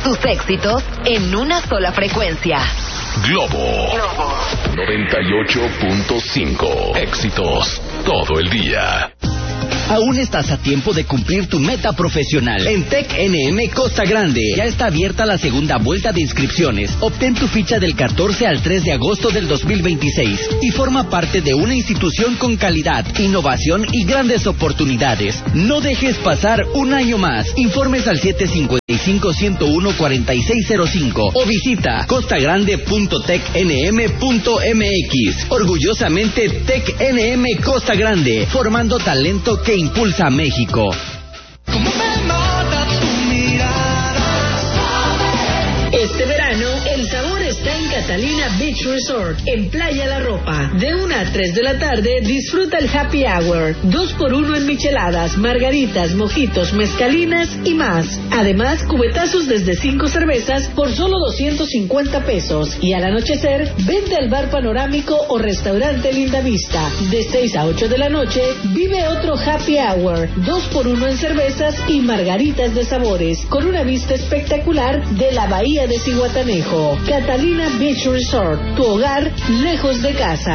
tus éxitos en una sola frecuencia. Globo 98.5. Éxitos todo el día. Aún estás a tiempo de cumplir tu meta profesional. En Tec NM Costa Grande ya está abierta la segunda vuelta de inscripciones. Obtén tu ficha del 14 al 3 de agosto del 2026 y forma parte de una institución con calidad, innovación y grandes oportunidades. No dejes pasar un año más. Informes al 755-101-4605 o visita costagrande.tecnm.mx. Orgullosamente Tec NM Costa Grande, formando talento que impulsa a México. ¿Cómo me mata tu mirada? Este verano, el sabor está en Catalina Beach Resort, en Playa La Ropa. De 1 a 3 de la tarde, disfruta el Happy Hour. 2x1 en micheladas, margaritas, mojitos, mezcalinas y más. Además, cubetazos desde 5 cervezas por solo 250 pesos. Y al anochecer, vente al bar panorámico o restaurante Linda Vista. De 6 a 8 de la noche, vive otro Happy Hour. 2x1 en cervezas y margaritas de sabores, con una vista espectacular de la bahía de Zihuatanejo. Catalina Beach Resort, tu hogar lejos de casa.